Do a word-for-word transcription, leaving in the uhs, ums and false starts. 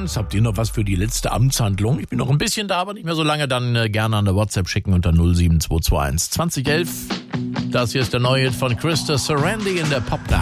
eins. Habt ihr noch was für die letzte Amtshandlung? Ich bin noch ein bisschen da, aber nicht mehr so lange. Dann äh, gerne an der WhatsApp schicken unter null sieben zwei zwei eins zwanzig elf. Das hier ist der neue Hit von Krista Sarandon in der Poplar.